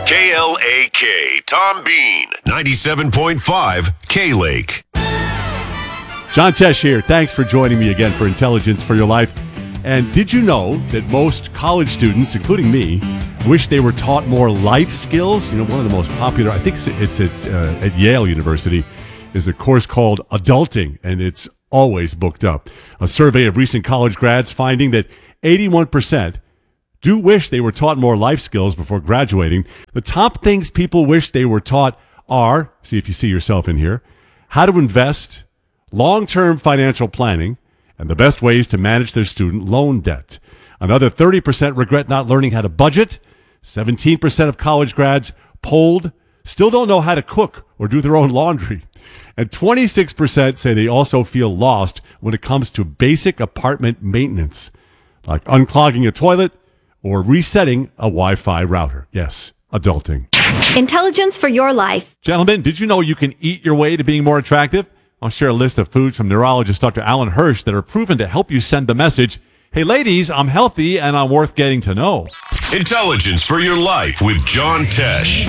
KLAK, Tom Bean, 97.5 K-Lake. John Tesh here. Thanks for joining me again for Intelligence for Your Life. And did you know that most college students, including me, wish they were taught more life skills? You know, one of the most popular, I think it's at Yale University, is a course called Adulting, and it's always booked up. A survey of recent college grads finding that 81% do wish they were taught more life skills before graduating. The top things people wish they were taught are, see if you see yourself in here, how to invest, long-term financial planning, and the best ways to manage their student loan debt. Another 30% regret not learning how to budget. 17% of college grads polled still don't know how to cook or do their own laundry. And 26% say they also feel lost when it comes to basic apartment maintenance, like unclogging a toilet or resetting a Wi-Fi router. Yes, adulting. Intelligence for your life. Gentlemen, did you know you can eat your way to being more attractive? I'll share a list of foods from neurologist Dr. Alan Hirsch that are proven to help you send the message, hey ladies, I'm healthy and I'm worth getting to know. Intelligence for Your Life with John Tesh,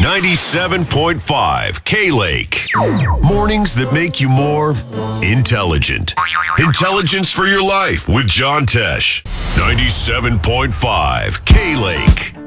97.5 K-Lake. Mornings that make you more intelligent. Intelligence for Your Life with John Tesh, 97.5 K-Lake.